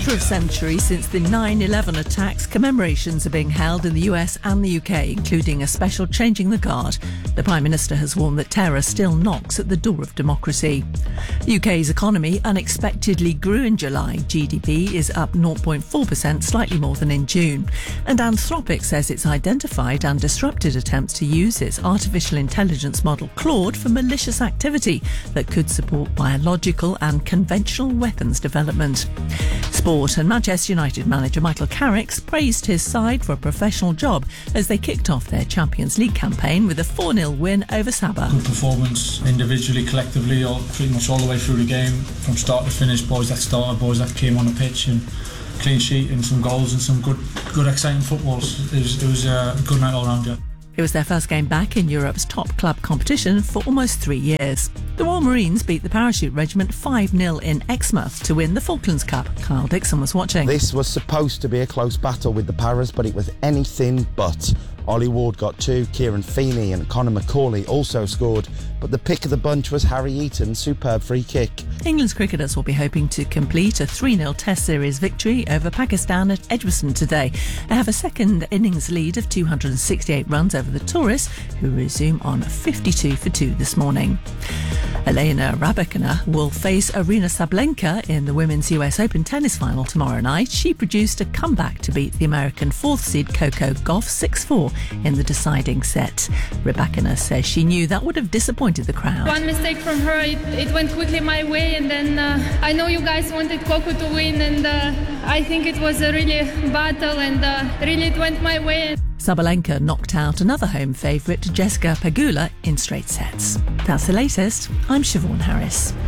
quarter of century since the 9/11 attacks, commemorations are being held in the US and the UK, including a special Changing the Guard. The Prime Minister has warned that terror still knocks at the door of democracy. The UK's economy unexpectedly grew in July. GDP is up 0.4%, slightly more than in June. And Anthropic says it's identified and disrupted attempts to use its artificial intelligence model Claude for malicious activity that could support biological and conventional weapons development. Sport, and Manchester United manager Michael Carrick praised his side for a professional job as they kicked off their Champions League campaign with a 4-0 win over Sabah. Good performance individually, collectively, pretty much all the way through the game, from start to finish. Boys that started, boys that came on the pitch, and clean sheet and some goals and some good exciting football. It was a good night all round, yeah. It was their first game back in Europe's top club competition for almost 3 years. The Royal Marines beat the Parachute Regiment 5-0 in Exmouth to win the Falklands Cup. Kyle Dixon was watching. This was supposed to be a close battle with the Paras, but it was anything but. Ollie Ward got 2, Kieran Feeney and Conor McCauley also scored, but the pick of the bunch was Harry Eaton's superb free kick. England's cricketers will be hoping to complete a 3-0 Test Series victory over Pakistan at Edgbaston today. They have a second innings lead of 268 runs over the Tourists, who resume on 52 for 2 this morning. Elena Rybakina will face Aryna Sabalenka in the Women's US Open tennis final tomorrow night. She produced a comeback to beat the American 4th seed Coco Gauff 6-4 in the deciding set. Rybakina says she knew that would have disappointed the crowd. One mistake from her, it went quickly my way, and then I know you guys wanted Coco to win, and I think it was a really battle, and really it went my way. Sabalenka knocked out another home favourite, Jessica Pegula, in straight sets. That's the latest. I'm Siobhan Harris.